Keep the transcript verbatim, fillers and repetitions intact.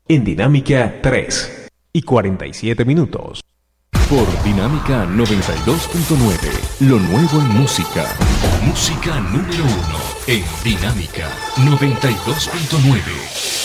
En Dinámica tres y cuarenta y siete minutos. Por Dinámica noventa y dos punto nueve, lo nuevo en música. Música número uno en Dinámica noventa y dos punto nueve.